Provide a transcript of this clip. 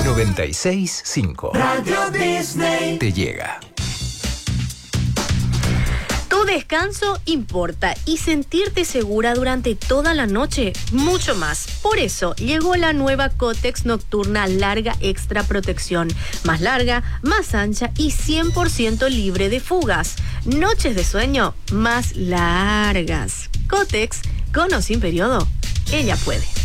96.5 Radio Disney te llega. Tu descanso importa y sentirte segura durante toda la noche, mucho más. Por eso llegó la nueva Kotex Nocturna Larga Extra Protección. Más larga, más ancha y 100% libre de fugas. Noches de sueño más largas. Kotex, con o sin periodo, ella puede.